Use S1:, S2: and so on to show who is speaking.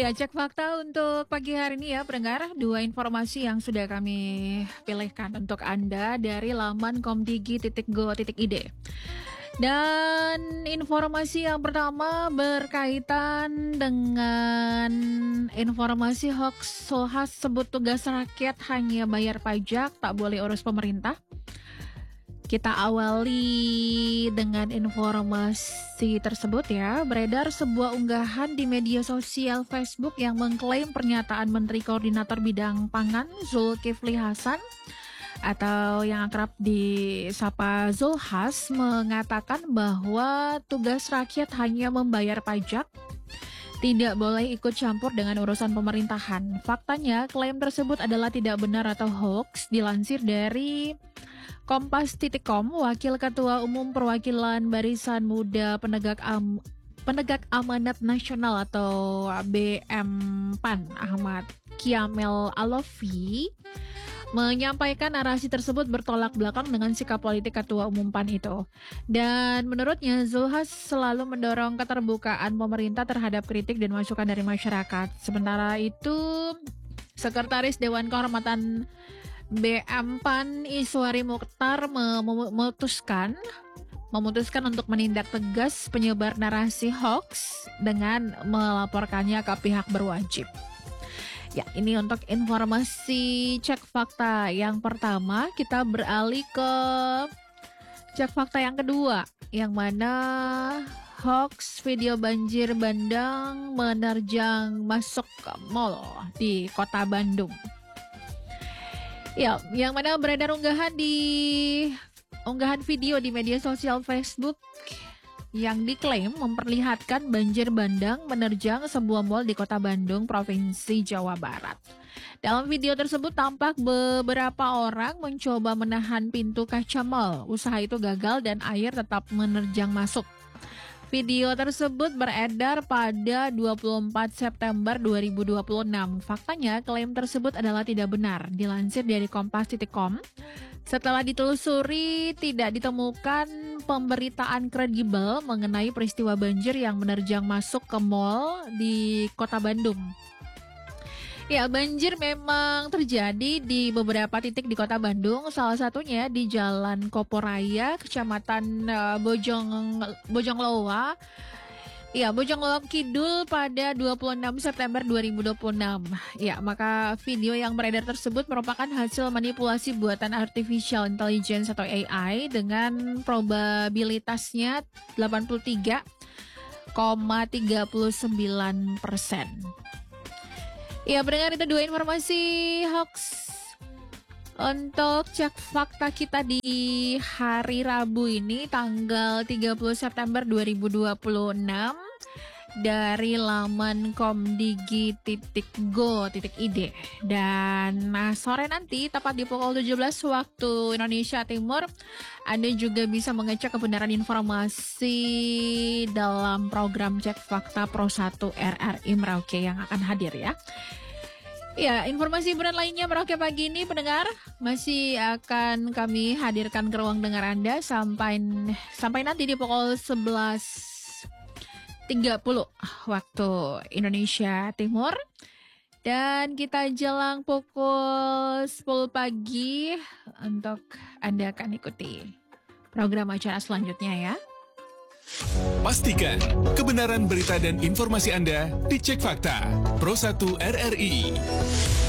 S1: Ya, cek fakta untuk pagi hari ini ya, pendengar. Dua informasi yang sudah kami pilihkan untuk Anda dari laman komdigi.go.id. Dan informasi yang pertama berkaitan dengan informasi hoax Zulhas sebut tugas rakyat hanya bayar pajak, tak boleh urus pemerintah. Kita awali dengan informasi tersebut ya. Beredar sebuah unggahan di media sosial Facebook yang mengklaim pernyataan Menteri Koordinator Bidang Pangan Zulkifli Hasan atau yang akrab disapa Zulhas mengatakan bahwa tugas rakyat hanya membayar pajak, tidak boleh ikut campur dengan urusan pemerintahan. Faktanya, klaim tersebut adalah tidak benar atau hoax. Dilansir dari Kompas.com, Wakil Ketua Umum Perwakilan Barisan Muda Penegak Amanat Nasional atau BM-PAN Ahmad Kiamel Alofi menyampaikan narasi tersebut bertolak belakang dengan sikap politik Ketua Umum PAN itu. Dan menurutnya, Zulhas selalu mendorong keterbukaan pemerintah terhadap kritik dan masukan dari masyarakat. Sementara itu, Sekretaris Dewan Kehormatan BM-PAN Iswari Mukhtar memutuskan untuk menindak tegas penyebar narasi hoax dengan melaporkannya ke pihak berwajib. Ya, ini untuk informasi cek fakta yang pertama. Kita beralih ke cek fakta yang kedua, yang mana hoax video banjir bandang menerjang masuk ke mal di Kota Bandung. Ya, yang mana beredar unggahan video di media sosial Facebook yang diklaim memperlihatkan banjir bandang menerjang sebuah mal di Kota Bandung, Provinsi Jawa Barat. Dalam video tersebut tampak beberapa orang mencoba menahan pintu kaca mal. Usaha itu gagal dan air tetap menerjang masuk. Video tersebut beredar pada 24 September 2026. Faktanya, klaim tersebut adalah tidak benar. Dilansir dari Kompas.com, setelah ditelusuri, tidak ditemukan pemberitaan kredibel mengenai peristiwa banjir yang menerjang masuk ke mal di Kota Bandung. Ya, banjir memang terjadi di beberapa titik di Kota Bandung, salah satunya di Jalan Koporaya, Kecamatan Bojongloa. Ya, Bojongloa Kidul pada 26 September 2026. Ya, maka video yang beredar tersebut merupakan hasil manipulasi buatan artificial intelligence atau AI dengan probabilitasnya 83,39%. Ya, pendengar, itu dua informasi hoax untuk cek fakta kita di hari Rabu ini, tanggal 30 September 2026 dari laman komdigi.go.id. Dan sore nanti tepat di pukul 17 waktu Indonesia Timur, Anda juga bisa mengecek kebenaran informasi dalam program Cek Fakta Pro 1 RRI Merauke yang akan hadir ya. Ya, informasi berat lainnya Merauke pagi ini, pendengar, masih akan kami hadirkan ke ruang dengar Anda sampai nanti di pukul 11.30 waktu Indonesia Timur. Dan kita jelang pukul 10 pagi untuk Anda akan ikuti program acara selanjutnya ya.
S2: Pastikan kebenaran berita dan informasi Anda dicek fakta Pro 1 RRI.